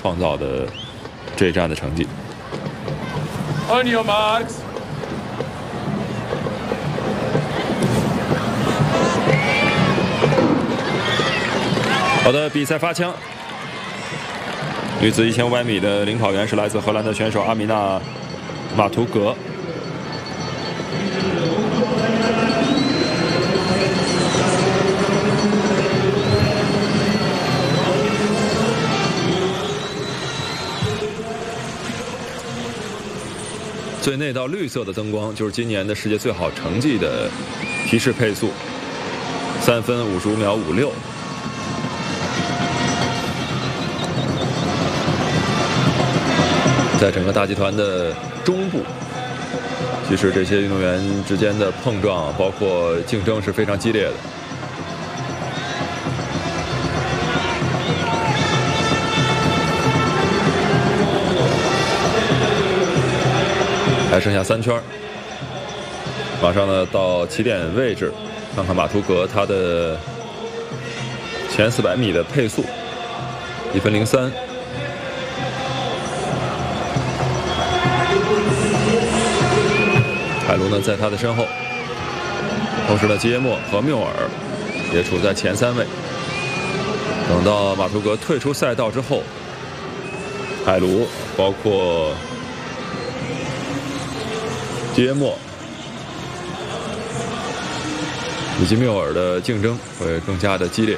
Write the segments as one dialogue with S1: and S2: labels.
S1: 创造的这一站的成绩。
S2: On your marks.
S1: 好的，比赛发枪。女子1500米的领跑员是来自荷兰的选手阿米娜·马图格。最内道绿色的灯光就是今年的世界最好成绩的提示配速，3分55秒56。在整个大集团的中部，其实这些运动员之间的碰撞，包括竞争是非常激烈的。还剩下3圈，马上呢到起点位置，看看马图格他的前400米的配速，1分03。海卢呢在他的身后，同时呢吉耶莫和缪尔也处在前3位。等到马图格退出赛道之后，海卢包括吉耶莫以及缪尔的竞争会更加的激烈。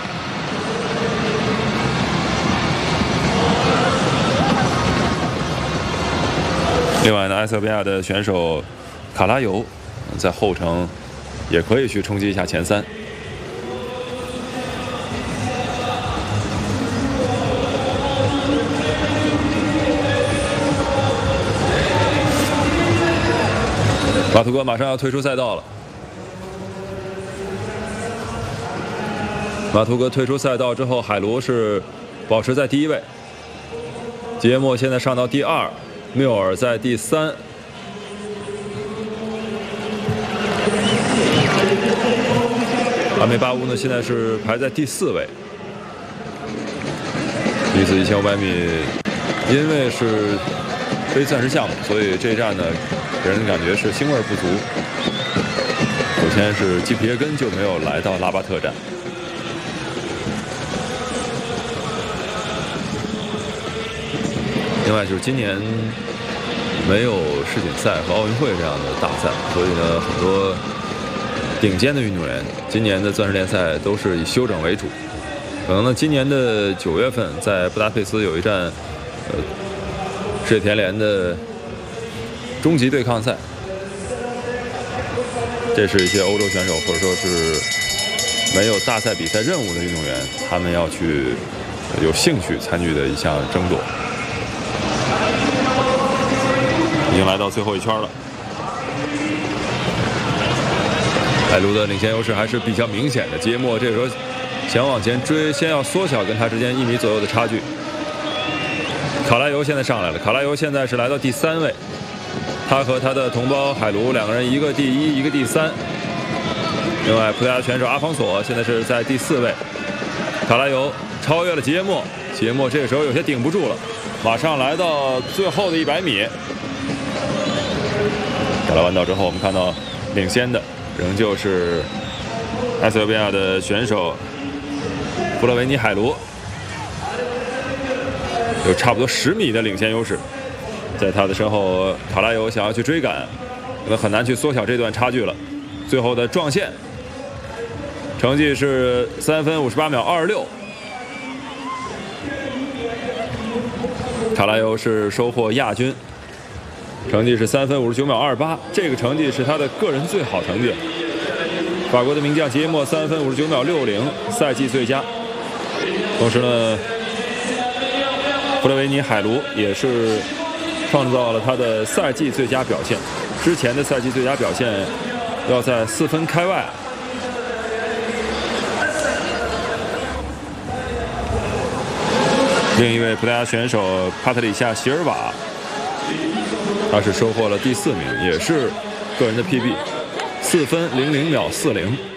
S1: 另外呢，埃塞俄比亚的选手卡拉尤在后程也可以去冲击一下前3。马图格马上要退出赛道了。马图格退出赛道之后，海卢是保持在第1位，吉耶莫现在上到第2，缪尔在第3。阿梅巴乌呢现在是排在第4位。女子1500米，因为是非钻石项目，所以这一站呢，给人感觉是腥味不足。首先是基皮耶根就没有来到拉巴特站。另外就是今年没有世锦赛和奥运会这样的大赛，所以呢，很多顶尖的运动员今年的钻石联赛都是以休整为主。可能呢，今年的9月份在布达佩斯有一站，世界田联的终极对抗赛，这是一些欧洲选手或者说是没有大赛比赛任务的运动员，他们要去有兴趣参与的一项争夺。已经来到最后1圈了，海卢的领先优势还是比较明显的。吉耶莫这个时候想往前追，先要缩小跟他之间1米左右的差距。卡拉尤现在上来了，卡拉尤现在是来到第3位，他和他的同胞海卢2个人一个第1，一个第3。另外，葡萄牙选手阿方索现在是在第4位，卡拉尤超越了吉耶莫，吉耶莫这个时候有些顶不住了，马上来到最后的100米。下来弯道之后，我们看到领先的仍旧是埃塞俄比亚的选手布勒维尼海卢，有差不多10米的领先优势。在他的身后，卡拉尤想要去追赶，可能很难去缩小这段差距了。最后的撞线成绩是3分58秒26，卡拉尤是收获亚军。成绩是3分59秒28，这个成绩是他的个人最好成绩。法国的名将吉耶莫3分59秒60，赛季最佳。同时呢，布勒维尼海卢也是创造了他的赛季最佳表现。之前的赛季最佳表现要在4分开外。另一位葡萄牙选手帕特里夏·席尔瓦，他是收获了第4名，也是个人的 PB，4分00秒40。